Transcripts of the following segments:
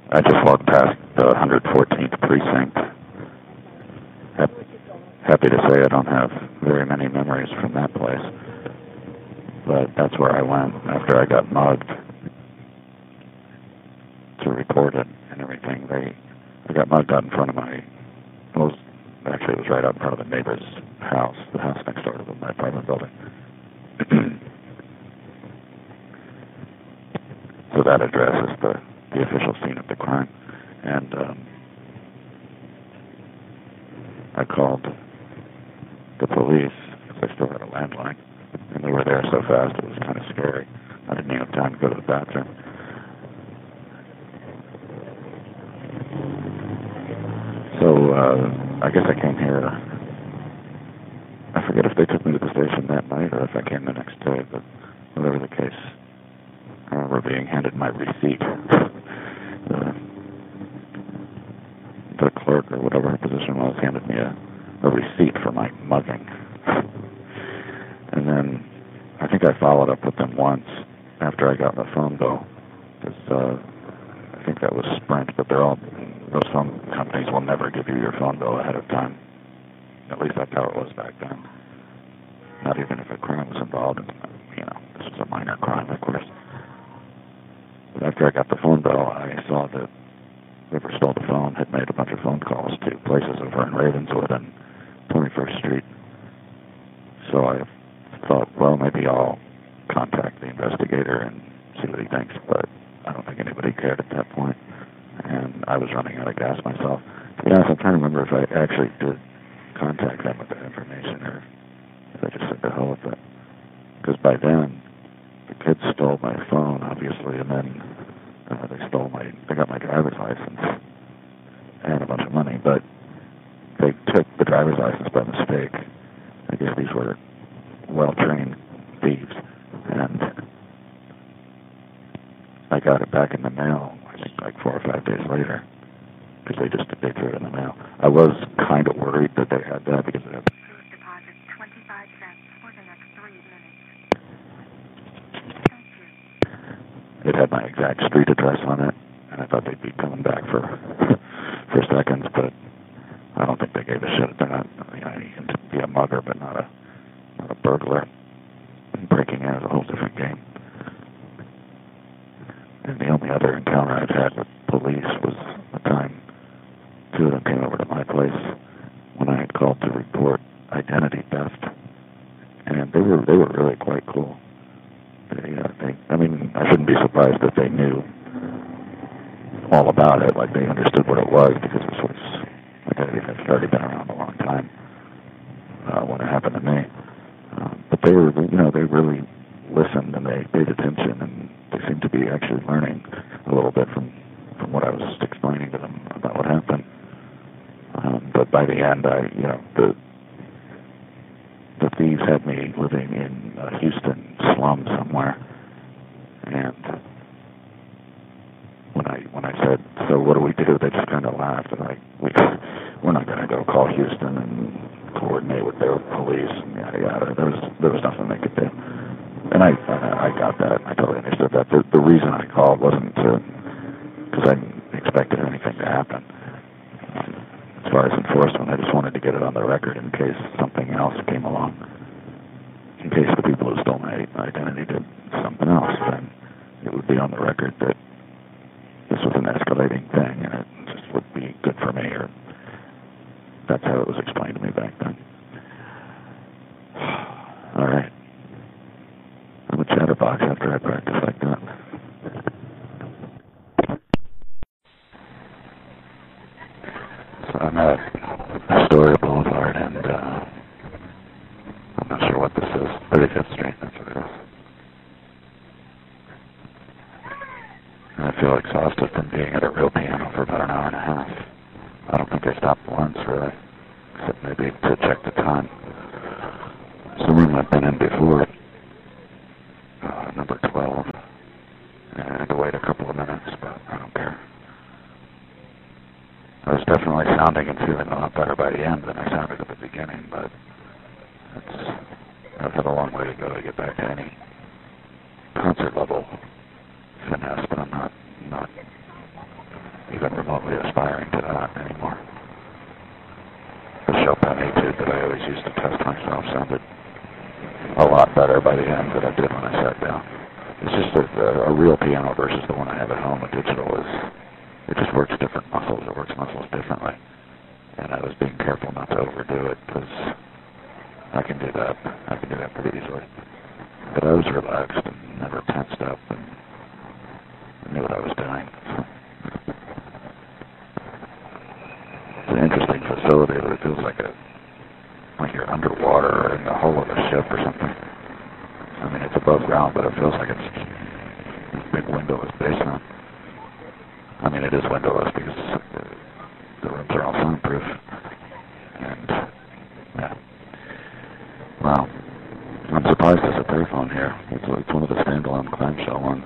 I just walked past the 114th precinct. Happy to say I don't have very many memories from that place, but that's where I went after I got mugged to report it and everything. I got mugged out in front of it was right out in front of the neighbor's house, the house next door to my apartment building. So that address is the official scene of the crime. And I called the police because I still had a landline, and they were there so fast it was kind of scary. I didn't even have time to go to the bathroom. So I guess I came here. I forget if they took me to the station that night or if I came the next day, but whatever the case, I remember being handed my receipt. The clerk or whatever her position was handed me a receipt for my mugging. And then I think I followed up with them once after I got my phone bill, because I think that was Sprint, but those phone companies will never give you your phone bill ahead of time. At least that's how it was back then. Not even if a crime was involved. This was a minor crime, of course. But after I got the phone bill, I saw that whoever stole the phone had made a bunch of phone calls to places over in Ravenswood and 21st Street. So I thought, well, maybe I'll contact the investigator and see what he thinks, but I don't think anybody cared at that point. And I was running out of gas myself. To be honest, I'm trying to remember if I actually did contact them with that information or if I just said to hell with it. Because by then, the kids stole my phone, obviously, and then they got my driver's license and a bunch of money, but they took the driver's license by mistake. I guess these were well-trained thieves, and I got it back in the mail, I think like 4 or 5 days later, because they threw it in the mail. I was kind of worried that they had that because it had... Please deposit 25 cents for the next 3 minutes. Thank you. It had my exact street address on it, and I thought they'd be coming back for seconds, but I don't think they gave a shit. They're not, you can be a mugger, but not a burglar. Breaking in is a whole different game. And the only other encounter I've had with police was the time two of them came over to my place when I had called to report identity theft, and they were really quite cool. I shouldn't be surprised that they knew all about it, like they understood what it was, because this was it's already been around a long time when it happened to me. But they were, they really listened and they paid attention, and they seemed to be actually learning a little bit from what I was explaining to them about what happened. But by the end, the thieves had me living in Houston slum somewhere, and when I said, so what do we do? They just kind of laughed, and we're not going to go call Houston and coordinate with their police and yada yada. There was nothing they could do, and I got that. I totally understood that. The reason I called wasn't because I expected anything to happen. As far as enforcement, I just wanted to get it on the record in case something else came along. In case the people who stole my identity did something else, then it would be on the record that this was an escalating thing, and it just would be good for me, or that's how it was explained to me back then. All right. I'm a chatterbox after I practice like that. So I'm at Astoria Boulevard, and I'm not sure what this is. 35th Street, that's what it is. And I feel exhausted from being at a real piano for about an hour and a half. I don't think I stopped once, really, except maybe to check the time. It's the room I've been in before, number 12, and I had to wait a couple of minutes, but I don't care. I was definitely sounding and feeling a lot better by the end than I sounded at the beginning, but I've had a long way to go to get back to any concert level finesse, but I'm not versus the one I have at home, a digital, it just works different muscles. It works muscles differently. And I was being careful not to overdo it because I can do that. I can do that pretty easily. But I was relaxed and never tensed up and I knew what I was doing. It's an interesting facility, but it feels like you're underwater or in the hull of a ship or something. I mean, it's above ground, but it feels like it's a big windowless basement. I mean, it is windowless because the rooms are all soundproof. And, yeah. Well, I'm surprised there's a payphone here. It's one of the standalone clamshell ones.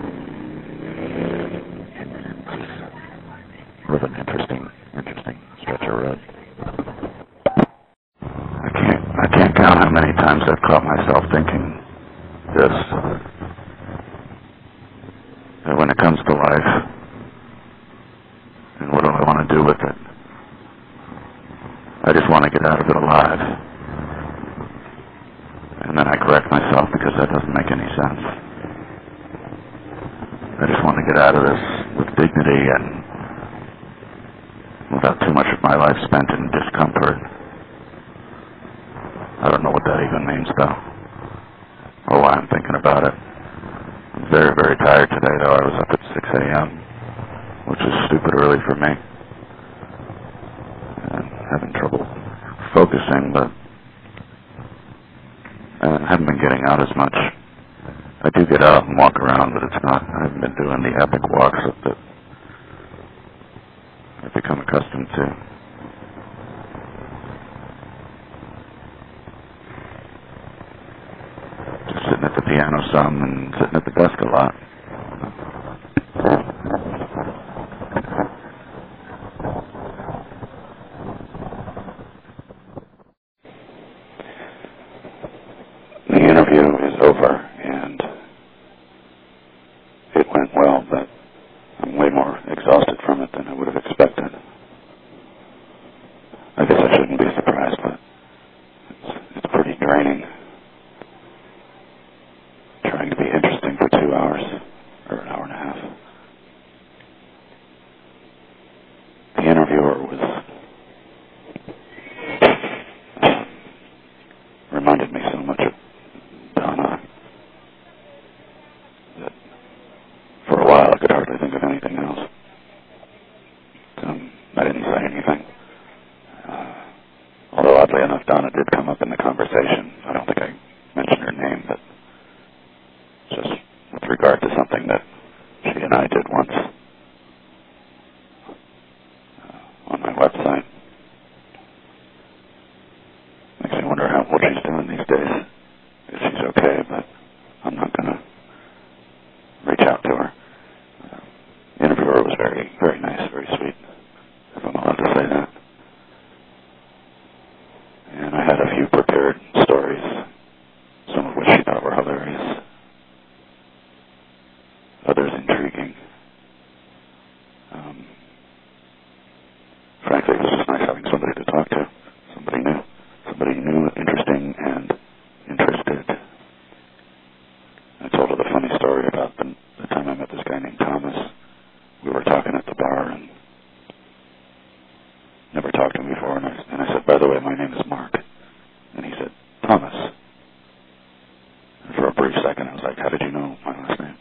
Sort of an interesting stretch of road. I can't count how many times I've caught myself thinking this. That when it comes to life, and what do I want to do with it? I just want to get out of it alive. And then I correct myself because that doesn't make any sense. I just want to get out of this with dignity and without too much of my life spent in discomfort. I don't know what that even means, though, or why I'm thinking about it. I'm very, very tired today, though. I was up at 6 a.m., which is stupid early for me. And having trouble focusing, but I haven't been getting out as much. I do get out and walk around, but it's not. I haven't been doing the epic walks that I've become accustomed to. Just sitting at the piano some and sitting at the desk a lot. The interview is over, and it went well, but I'm way more exhausted from it than I would have expected. I guess I shouldn't be surprised, but it's pretty draining. Trying to be interesting for 2 hours, or an hour and a half. The interviewer reminded me so much of Donna that for a while I could hardly think of anything else. I didn't say anything. Although oddly enough, Donna did come up in the conversation. I don't think I mentioned her name, but just with regard to something that she and I did once on my website. Makes me wonder what she's doing these days. If she's okay, but I'm not going to reach out to her. The interviewer was very, very nice, very sweet, if I'm allowed to say that. And I had a few prepared stories, some of which she thought were hilarious, others intriguing. Frankly, it was just nice having somebody to talk to, somebody new, interesting, and interested. I told her the funny story about the time I met this guy named Thomas. We were talking at the bar and never talked to him before, and I said, by the way, my name is Mark. And he said, Thomas. And for a brief second, I was like, how did you know my last name?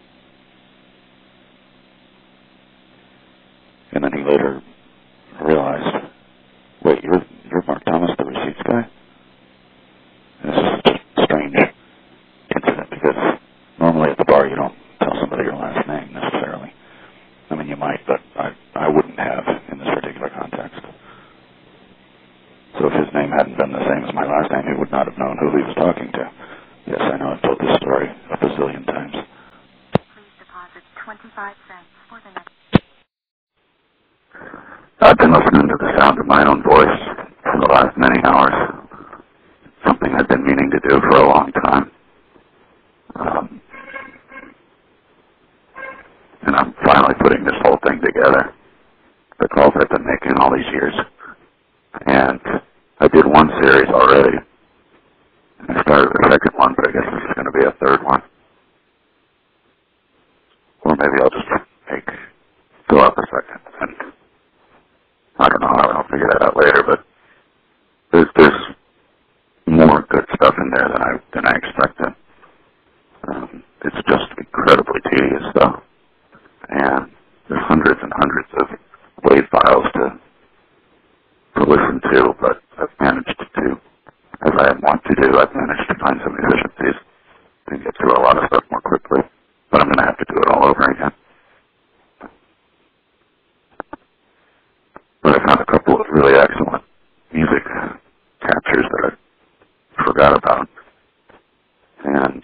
And then he later realized, wait, you're Mark Thomas, the receipts guy? And this is just a strange incident because normally at the bar you don't tell somebody your last name necessarily. I mean, you might, but I wouldn't have in this particular context. So if his name hadn't been the same as my last name, he would not have known who he was talking to. Yes, I know, I've told this story a bazillion times. Please deposit 25 cents for the next. I've been listening to the sound of my own voice for the last many hours. Something I've been meaning to do for a long time. And I'm finally putting this whole thing together. The calls I've been making all these years. And I did one series already. And I started the second one, but I guess this is going to be a third one. maybe I'll just fill out the second. And I don't know, I'll figure that out later, but there's more good stuff in there than I expected. It's just incredibly tedious stuff. And there's hundreds and hundreds of WAV files to listen to, but I've managed to, as I want to do, I've managed to find some efficiencies and get through a lot of stuff more quickly. But I'm going to have to do it all over again. But I found a couple of really excellent music captures that I forgot about. And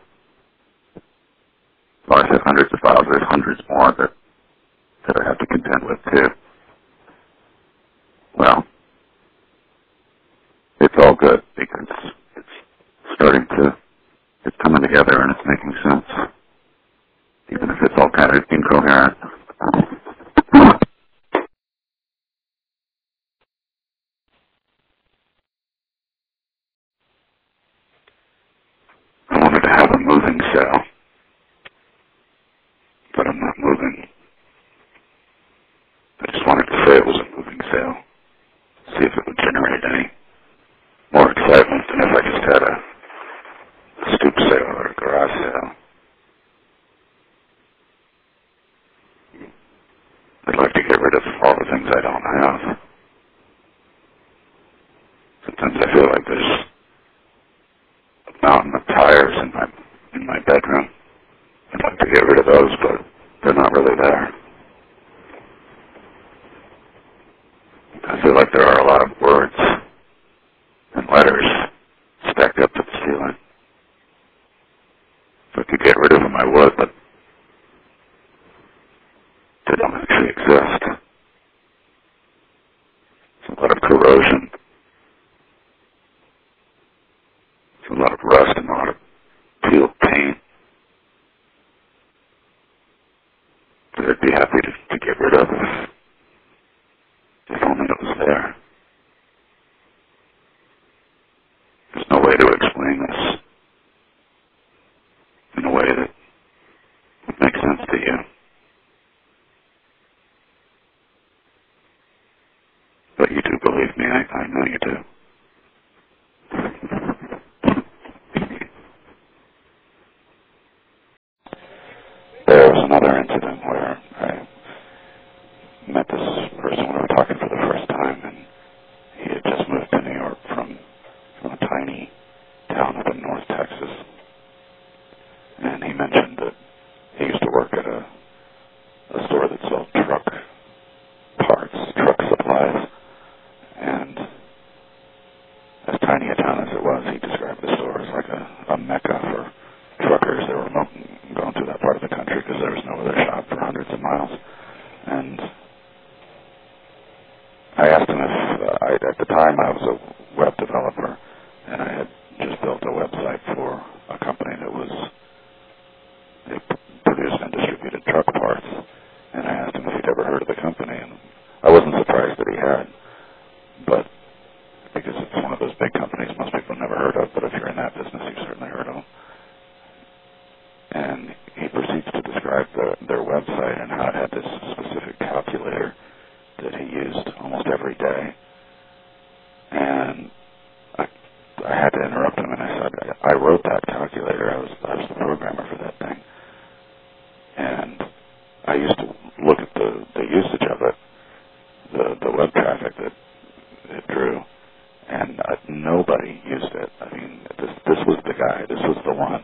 well, I said hundreds of files. There's hundreds more that I have to contend with too. Well, it's all good because it's coming together and it's making sense, even if it's all kind of incoherent. I wanted to have a moving cell, but I'm not moving. I just wanted to say it was a moving cell, see if it would generate any more excitement than if I just had a stoop sale or a garage sale. I'd like to get rid of all the things I don't have. Sometimes I feel like there's a mountain of tires in my bedroom. I'd like to get rid of those, but they're not really there. I feel like there are a lot of words and letters stacked up to the ceiling. If I could get rid of them, I would, but they don't actually exist. It's a lot of corrosion. It's a lot of rust and a lot of peeled paint. That I'd be happy to get rid of if only it was there. There's no way to explain this in a way that would make sense to you. But you do believe me, I know you do. There was another incident where I met this person when we were talking for the first time, and he had just moved to New York from a tiny town up in North Texas. And he mentioned that he used to work at a store that sold truck parts, truck supplies. And as tiny a town as it was, he described the store as like a mecca for truckers that were going through that part of the country because there was no other shop for hundreds of miles. And I asked him if, at the time I was a web developer, and I had just built a website for a company that produced and distributed truck parts. And I asked him if he'd ever heard of the company, and I wasn't surprised that he had. But because it's one of those big companies most people never heard of, but if you're in that business, you've certainly heard of them. And he proceeds to describe their website and how it had this specific calculator that he used almost every day. And I had to interrupt him, and I said, I wrote that calculator. I was the programmer for that thing. And I used to look at the usage of it, the web traffic that it drew, and nobody used it. I mean, this was the guy. This was the one.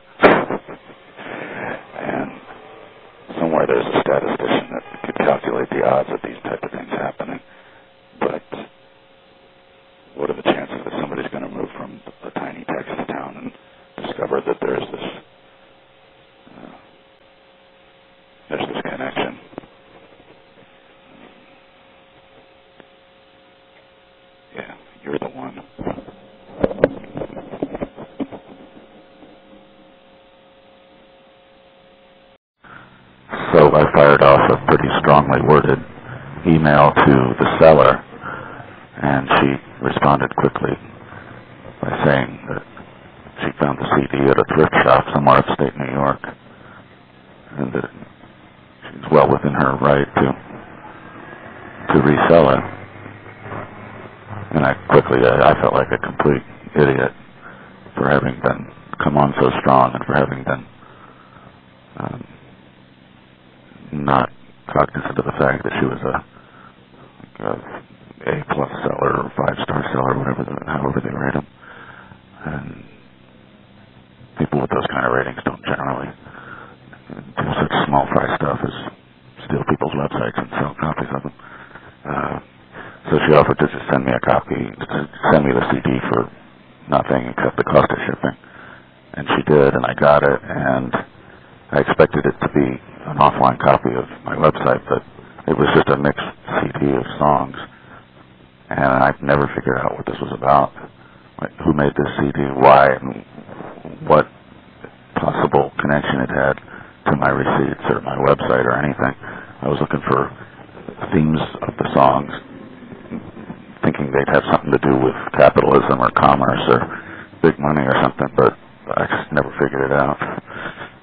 And somewhere there's a statistician that could calculate the odds of these type of things happening. But what are the chances that somebody's going to move from a tiny Texas town and discover that there's this connection? Yeah, you're the one. So I fired off a pretty strongly worded email to the seller, and she responded quickly by saying that she found the CD at a thrift shop somewhere upstate New York, and that well within her right to resell it. And I felt like a complete idiot for having come on so strong and for having been not cognizant of the fact that she was a A-plus seller or 5-star seller, however they rate them. And people with those kind of ratings don't generally do such small fry stuff as steal people's websites and sell copies of them. So she offered to just send me a copy, to send me the CD for nothing except the cost of shipping. And she did, and I got it, and I expected it to be an offline copy of my website, but it was just a mixed CD of songs. And I've never figured out what this was about. Like, who made this CD, why, and what possible connection it had to my receipts or my website or anything. I was looking for themes of the songs, thinking they'd have something to do with capitalism or commerce or big money or something, but I just never figured it out.